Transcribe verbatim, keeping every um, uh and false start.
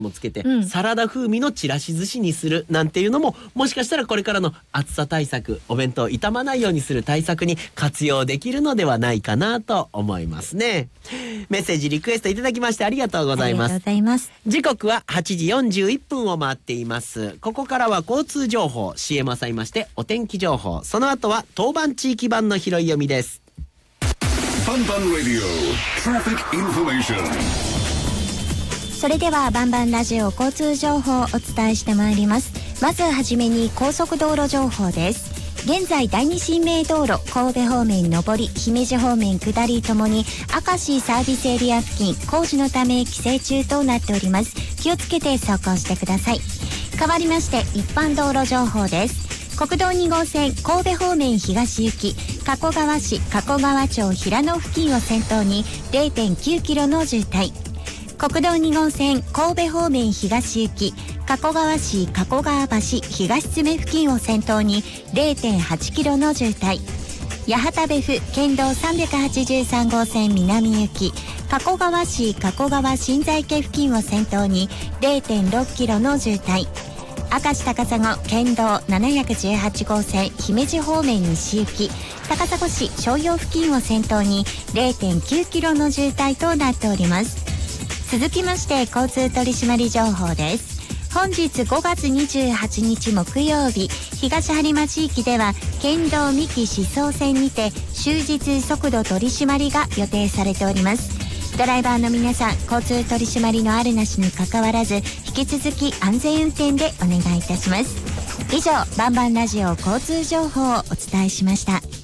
もつけて、 うん、 サラダ風味のちらし寿司にするなんていうのも、もしかしたらこれからの暑さ対策、お弁当を傷まないようにする対策に活用できるのではないかなと思いますね。メッセージリクエストいただきましてありがとうございます。 ありがとうございます。 時刻ははちじよんじゅういっぷんを回っています。ここからは交通情報、 シーエム 挟みましてお天気情報、その後は当番地域版の拾い読みです。 バンバンラディオトラフィックインフォメーション。 それではバンバンラジオ交通情報をお伝えしてまいります。まずはじめに高速道路情報です。現在第二新名道路神戸方面上り、姫路方面下りともに明石サービスエリア付近工事のため規制中となっております。気をつけて走行してください。変わりまして一般道路情報です。国道に号線神戸方面東行き加古川市加古川町平野付近を先頭に れいてんきゅうキロの渋滞。国道に号線神戸方面東行き加古川市加古川橋東詰付近を先頭に れいてんはちキロの渋滞。八幡部府県道さんびゃくはちじゅうさん号線南行き加古川市加古川新在家付近を先頭に れいてんろっキロの渋滞。明石高砂県道ななひゃくじゅうはち号線姫路方面西行き高砂市商用付近を先頭に れいてんきゅうキロの渋滞となっております。続きまして交通取締情報です。本日ごがつにじゅうはちにち木曜日、東播磨地域では県道三木思想線にて終日速度取り締まりが予定されております。ドライバーの皆さん、交通取り締まりのあるなしに関わらず引き続き安全運転でお願いいたします。以上、バンバンラジオ交通情報をお伝えしました。